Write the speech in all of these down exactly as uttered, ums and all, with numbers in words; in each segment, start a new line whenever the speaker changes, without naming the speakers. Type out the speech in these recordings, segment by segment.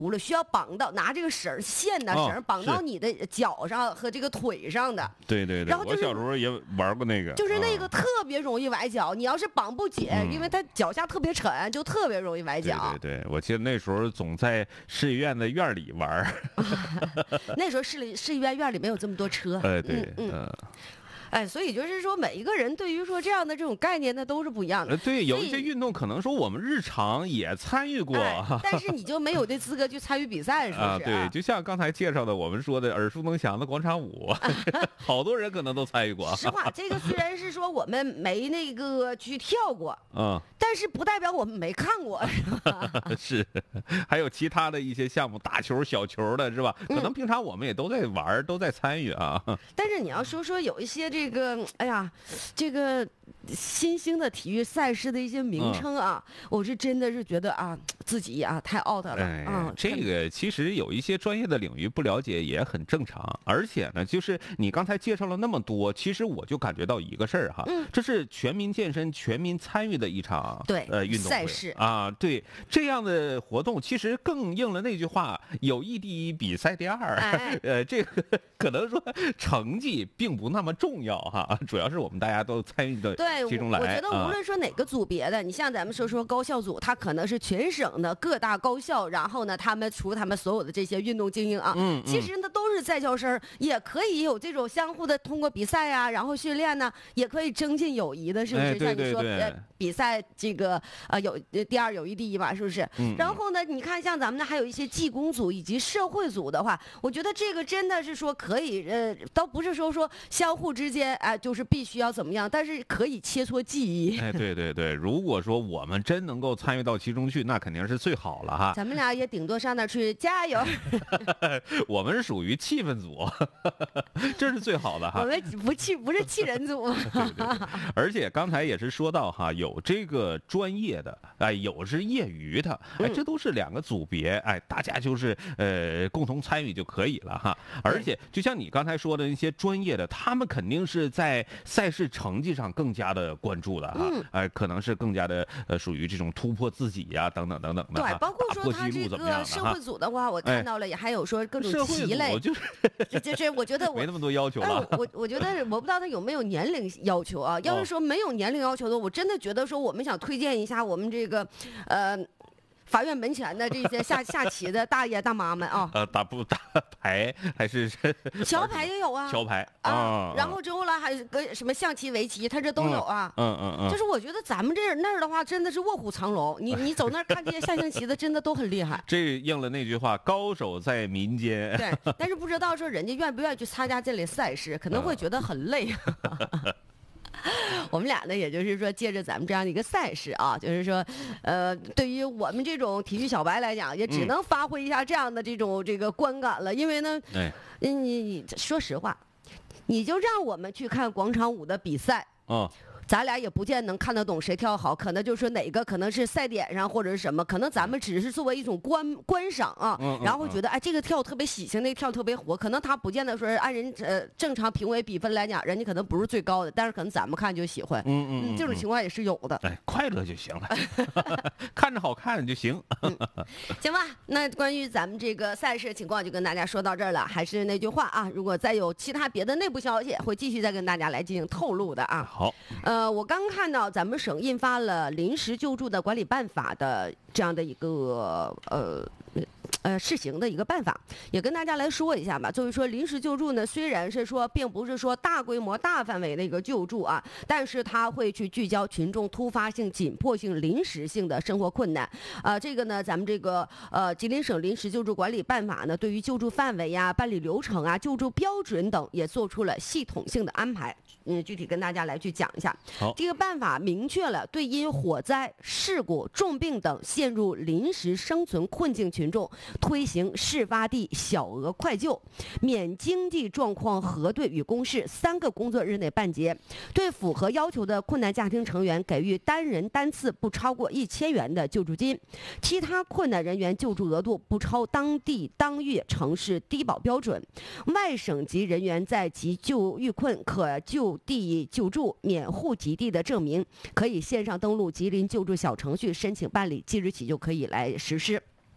了，需要绑到拿这个绳线的绳、哦、绑到你的脚上和这个腿上的。
对对对，
然后、就是、
我小时候也玩过那个，
就是那个特别容易崴脚。啊、你要是绑不紧、嗯，因为它脚下特别沉，就特别容易崴脚。
对对对，我记得那时候总在市医院的院里玩。
那时候市里市医院院里没有这么多车。
哎，对，嗯。
嗯嗯哎，所以就是说，每一个人对于说这样的这种概念，那都是不一样的。
呃，对，有一些运动可能说我们日常也参与过，
哎、但是你就没有这资格去参与比赛，是不是？
啊，对，就像刚才介绍的，我们说的耳熟能详的广场舞，好多人可能都参与过。
实话，这个虽然是说我们没那个去跳过，
嗯，
但是不代表我们没看过，是吧？
是，还有其他的一些项目，大球、小球的，是吧？可能平常我们也都在玩，嗯、都在参与啊。
但是你要说说有一些这个，哎呀，这个新兴的体育赛事的一些名称啊，嗯、我是真的是觉得啊，自己啊太 out 了。
哎、
嗯，
这个其实有一些专业的领域不了解也很正常，而且呢，就是你刚才介绍了那么多，其实我就感觉到一个事儿哈，嗯，这是全民健身、全民参与的一场
对
呃运动
赛事
啊，对这样的活动，其实更应了那句话：友谊第一，比赛第二。
哎、
呃，这个可能说成绩并不那么重要哈，主要是我们大家都参与的其中来。
我觉得无论说哪个组别的，啊、你像咱们说说高校组，它可能是全省的各大高校，然后呢，他们除他们所有的这些运动精英啊，
嗯，
其实呢都是在校生，也可以有这种相互的通过比赛啊，然后训练呢，也可以增进友谊的，是不是？
哎、对对对
像你说呃比赛这个呃有第二友谊第一吧，是不是？
嗯。
然后呢，你看像咱们呢还有一些技工组以及社会组的话，我觉得这个真的是说可以呃，倒不是说说相互之间啊、呃、就是必须要怎么样，但是可以切磋技艺。
哎，对对对，如果说我们真能够参与到其中去，那肯定是最好了哈。
咱们俩也顶多上那儿去加油。
我们是属于气氛组，这是最好的哈。
我们不气不是气人组。
对对对，而且刚才也是说到哈，有这个专业的，哎，有是业余的，哎，这都是两个组别，哎，大家就是呃共同参与就可以了哈。而且就像你刚才说的那些专业的，他们肯定是在赛事成绩上更加的关注的哈，
嗯、
哎，可能是更加的呃属于这种突破自己呀、啊、等等等等的。
对，包括说他这个社会组的话，我看到了也还有说各种棋类，
就是
就是我觉得我
没那么多要求了。
我我觉得我不知道他有没有年龄要求啊？要是说没有年龄要求的，我真的觉得说我们想推荐一下我们这个呃。法院门前的这些下下棋的大爷大妈们啊，
呃，打不打牌还是
桥牌也有啊，
桥牌
啊，然后之后了还有个什么象棋、围棋，他这都有啊。
嗯嗯嗯，
就是我觉得咱们这那儿的话，真的是卧虎藏龙。你你走那儿看这些下象棋的，真的都很厉害。
这应了那句话：高手在民间。
对，但是不知道说人家愿不愿意去参加这类赛事，可能会觉得很累。我们俩呢，也就是说，借着咱们这样的一个赛事啊，就是说，呃，对于我们这种体育小白来讲，也只能发挥一下这样的这种这个观感了。因为呢，
哎，
你你说实话，你就让我们去看广场舞的比赛，
嗯。
咱俩也不见能看得懂谁跳好，可能就是哪个可能是赛点上或者是什么，可能咱们只是作为一种观观赏啊，
嗯嗯、
然后觉得哎这个跳特别喜庆，那个跳特别火，可能他不见得说按人呃正常评委比分来讲，人家可能不是最高的，但是可能咱们看就喜欢，
嗯嗯,
嗯，这种情况也是有的。
哎，快乐就行了，看着好看就行。
嗯、行吧，那关于咱们这个赛事情况就跟大家说到这儿了。还是那句话啊，如果再有其他别的内部消息，会继续再跟大家来进行透露的啊。
好，
呃。呃，我刚看到咱们省印发了临时救助的管理办法的这样的一个呃呃试行的一个办法，也跟大家来说一下吧。就是说临时救助呢，虽然是说并不是说大规模大范围的一个救助啊，但是它会去聚焦群众突发性、紧迫性、临时性的生活困难。呃，这个呢，咱们这个呃吉林省临时救助管理办法呢，对于救助范围呀、办理流程啊、救助标准等也做出了系统性的安排。嗯，具体跟大家来去讲一下。
好，
这个办法明确了对因火灾、事故、重病等陷入临时生存困境群众推行事发地小额快救，免经济状况核对与公示三个工作日内办结，对符合要求的困难家庭成员给予单人单次不超过一千元的救助金，其他困难人员救助额度不超当地当月城市低保标准，外省籍人员在急救遇困可就地救助免户籍地的证明，可以线上登录吉林救助小程序申请办理，即日起就可以来实施。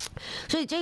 所以这。